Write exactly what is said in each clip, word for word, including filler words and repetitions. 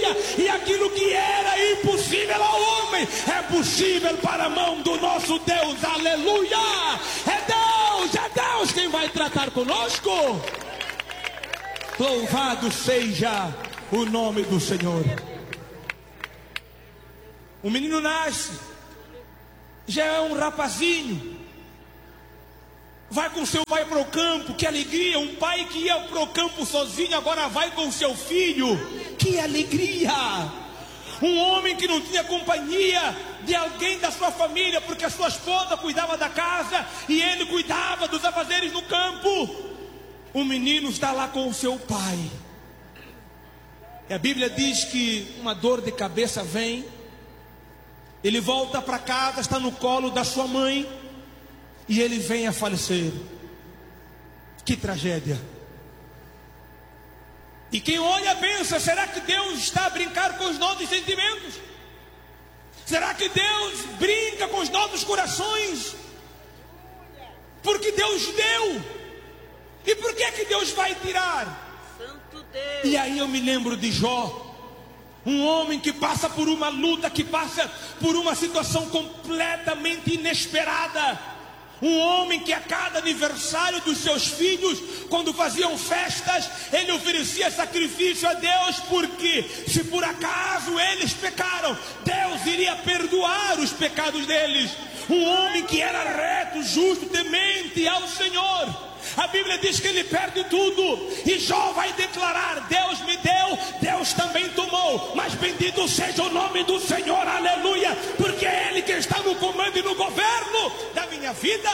aleluia. E aquilo que era impossível ao homem é possível para a mão do nosso Deus, aleluia. É Deus, é Deus quem vai tratar conosco. Louvado seja o nome do Senhor. O menino nasce, já é um rapazinho, vai com seu pai para o campo, que alegria. Um pai que ia para o campo sozinho, agora vai com seu filho, que alegria. Um homem que não tinha companhia de alguém da sua família, porque a sua esposa cuidava da casa e ele cuidava dos afazeres no campo. O menino está lá com o seu pai, e a Bíblia diz que uma dor de cabeça vem. Ele volta para casa, está no colo da sua mãe, e ele vem a falecer. Que tragédia. E quem olha pensa: será que Deus está a brincar com os nossos sentimentos? Será que Deus brinca com os nossos corações? Porque Deus deu, e por que que Deus vai tirar? Santo Deus. E aí eu me lembro de Jó, um homem que passa por uma luta, que passa por uma situação completamente inesperada. Um homem que a cada aniversário dos seus filhos, quando faziam festas, ele oferecia sacrifício a Deus, porque se por acaso eles pecaram, Deus iria perdoar os pecados deles. Um homem que era reto, justo, temente ao Senhor. A Bíblia diz que ele perde tudo, e Jó vai declarar: Deus me deu, Deus também tomou, mas bendito seja o nome do Senhor, aleluia, porque é Ele que está no comando e no governo da minha vida.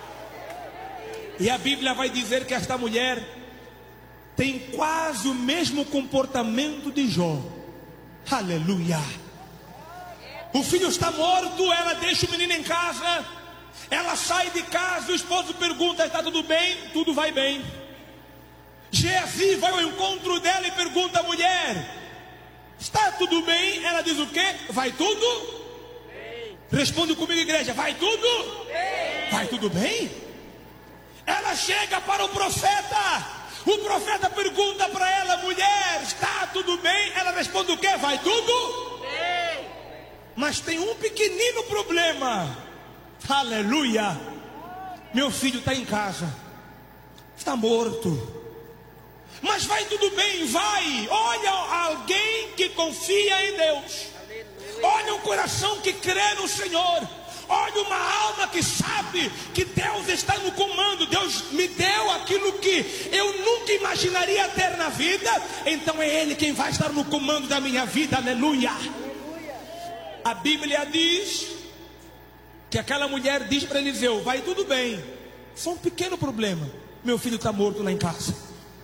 E a Bíblia vai dizer que esta mulher tem quase o mesmo comportamento de Jó, aleluia. O filho está morto, ela deixa o menino em casa, ela sai de casa, o esposo pergunta: está tudo bem? Tudo vai bem. Geazi vai ao encontro dela e pergunta à mulher: está tudo bem? Ela diz o quê? Vai tudo? Bem. Responde comigo, igreja: vai tudo? Bem. Vai tudo bem? Ela chega para o profeta, o profeta pergunta para ela: mulher, está tudo bem? Ela responde o quê? Vai tudo? Bem. Mas tem um pequenino problema, aleluia. Meu filho está em casa, está morto. Mas vai tudo bem, vai. Olha alguém que confia em Deus. Olha um coração que crê no Senhor. Olha uma alma que sabe que Deus está no comando. Deus me deu aquilo que eu nunca imaginaria ter na vida, então é Ele quem vai estar no comando da minha vida, aleluia. A Bíblia diz que aquela mulher diz para Eliseu: vai tudo bem, só um pequeno problema, meu filho está morto lá em casa.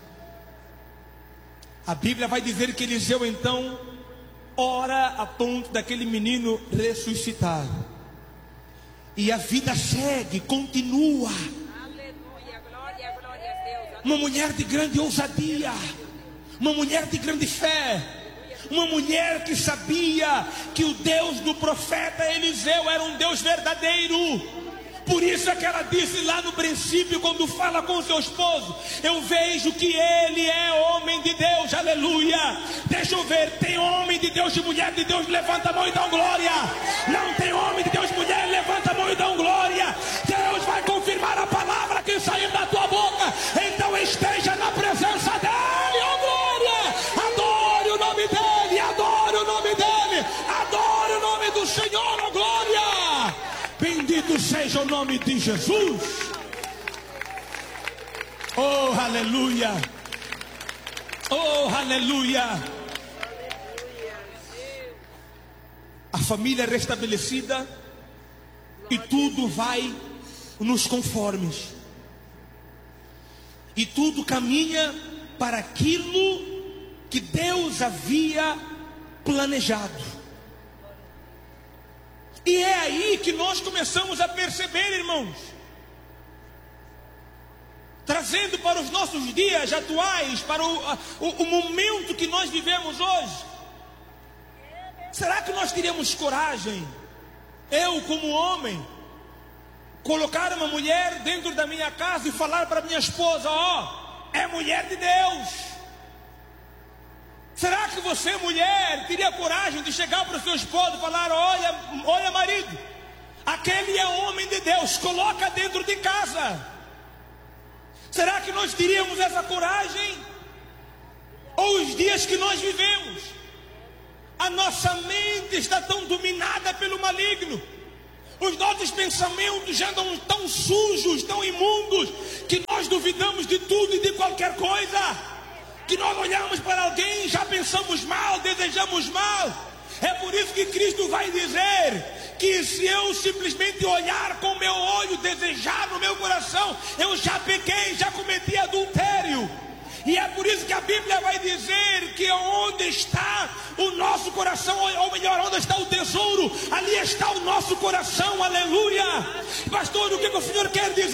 A Bíblia vai dizer que Eliseu então ora a ponto daquele menino ressuscitar, e a vida segue, continua. Aleluia, glória, glória a Deus. Uma mulher de grande ousadia, uma mulher de grande fé, uma mulher que sabia que o Deus do profeta Eliseu era um Deus verdadeiro. Por isso é que ela disse lá no princípio, quando fala com seu esposo: eu vejo que ele é homem de Deus, aleluia. Deixa eu ver, tem homem de Deus e mulher de Deus? Levanta a mão e dá glória. Não tem homem de Deus e mulher? Levanta a mão e dá glória. Deus vai confirmar a palavra que saiu da tua boca, então esteja na presença dele, ó glória. Adore o nome dele, adore o nome dele, adore o nome do Senhor, ó glória. Bendito seja o nome de Jesus. Oh, aleluia. Oh, aleluia. A família é restabelecida e tudo vai nos conformes. E tudo caminha para aquilo que Deus havia planejado. E é aí que nós começamos a perceber, irmãos, trazendo para os nossos dias atuais, para o, o, o momento que nós vivemos hoje. Será que nós teríamos coragem, eu como homem, colocar uma mulher dentro da minha casa e falar para minha esposa: ó, é mulher de Deus? Será que você, mulher, teria coragem de chegar para o seu esposo e falar: olha, olha marido, aquele é homem de Deus, coloca dentro de casa? Será que nós teríamos essa coragem? Ou os dias que nós vivemos, a nossa mente está tão dominada pelo maligno, os nossos pensamentos já andam tão sujos, tão imundos, que nós duvidamos de tudo e de qualquer coisa, que nós olhamos para alguém e já pensamos mal, desejamos mal. É por isso que Cristo vai dizer que se eu simplesmente olhar com o meu olho, desejar no meu coração, eu já pequei, já cometi adultério. E é por isso que a Bíblia vai dizer que onde está o nosso coração, ou melhor, onde está o tesouro, ali está o nosso coração. Aleluia. Pastor, o que o Senhor quer dizer?